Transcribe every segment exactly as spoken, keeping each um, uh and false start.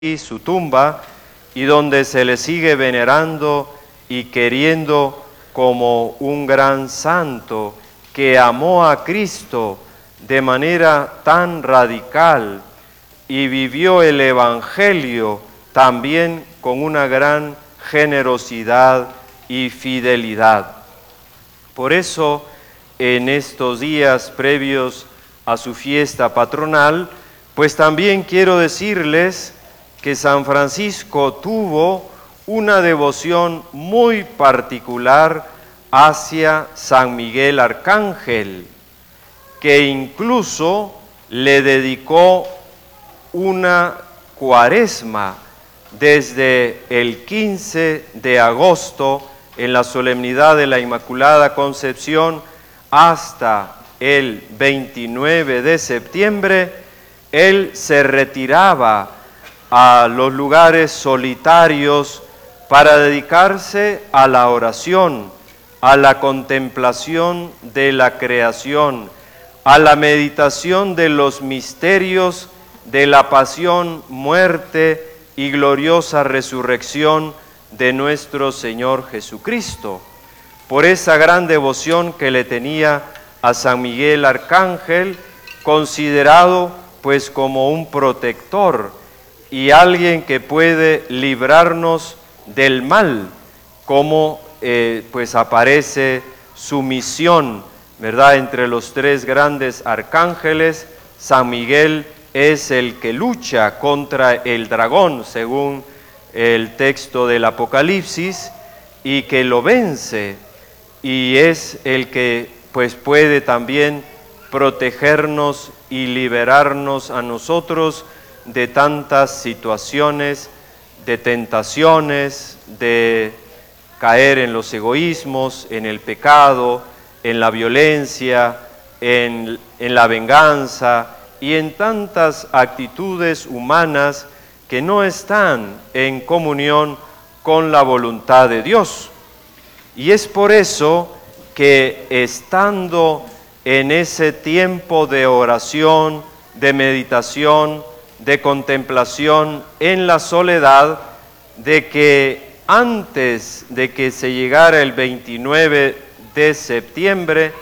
su tumba y donde se le sigue venerando y queriendo como un gran santo que amó a Cristo de manera tan radical y vivió el Evangelio también con una gran generosidad y fidelidad. Por eso, en estos días previos a su fiesta patronal, pues también quiero decirles que San Francisco tuvo una devoción muy particular hacia San Miguel Arcángel, que incluso le dedicó una cuaresma desde el quince de agosto, en la solemnidad de la Inmaculada Concepción, hasta el veintinueve de septiembre, él se retiraba a los lugares solitarios para dedicarse a la oración, a la contemplación de la creación, a la meditación de los misterios de la pasión, muerte y gloriosa resurrección de nuestro Señor Jesucristo. Por esa gran devoción que le tenía a San Miguel Arcángel, considerado pues como un protector y alguien que puede librarnos del mal, como eh, pues aparece su misión, ¿verdad? Entre los tres grandes arcángeles, San Miguel es el que lucha contra el dragón, según el texto del Apocalipsis, y que lo vence, y es el que pues puede también protegernos y liberarnos a nosotros de tantas situaciones, de tentaciones, de caer en los egoísmos, en el pecado, en la violencia, en, en la venganza y en tantas actitudes humanas que no están en comunión con la voluntad de Dios. Y es por eso que estando en ese tiempo de oración, de meditación, de contemplación en la soledad, de que antes de que se llegara el veintinueve de septiembre,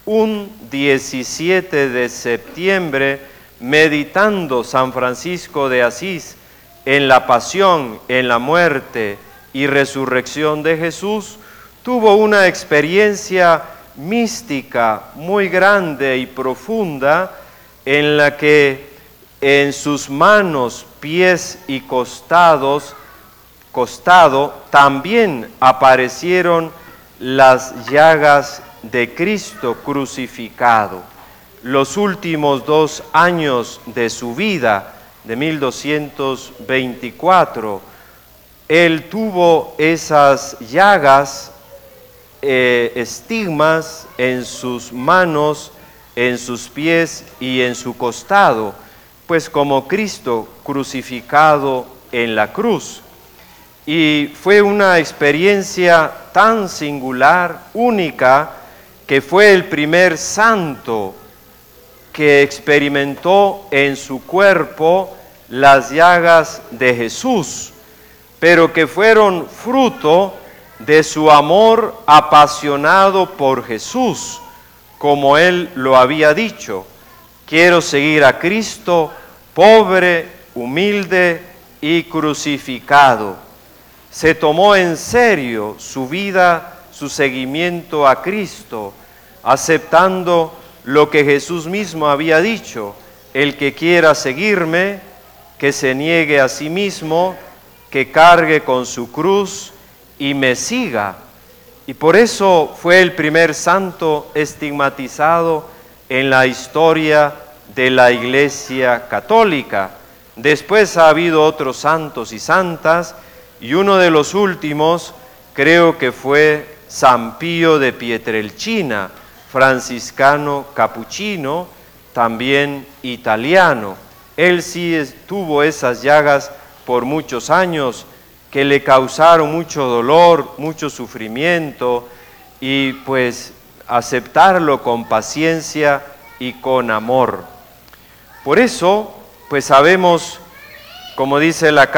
un diecisiete de septiembre, meditando San Francisco de Asís en la pasión, en la muerte y resurrección de Jesús, tuvo una experiencia mística muy grande y profunda en la que en sus manos, pies y costados, costado, también aparecieron las llagas de Cristo crucificado. Los últimos dos años de su vida, de mil doscientos veinticuatro, él tuvo esas llagas, eh, estigmas en sus manos, en sus pies y en su costado, pues como Cristo crucificado en la cruz. Y fue una experiencia tan singular, única, que fue el primer santo que experimentó en su cuerpo las llagas de Jesús, pero que fueron fruto de su amor apasionado por Jesús, como él lo había dicho: quiero seguir a Cristo, pobre, humilde y crucificado. Se tomó en serio su vida, su seguimiento a Cristo, aceptando lo que Jesús mismo había dicho: el que quiera seguirme, que se niegue a sí mismo, que cargue con su cruz y me siga. Y por eso fue el primer santo estigmatizado en la historia de la Iglesia Católica. Después ha habido otros santos y santas, y uno de los últimos creo que fue San Pío de Pietrelcina, franciscano capuchino, también italiano. Él sí tuvo esas llagas por muchos años que le causaron mucho dolor, mucho sufrimiento, y pues aceptarlo con paciencia y con amor. Por eso, pues sabemos como dice la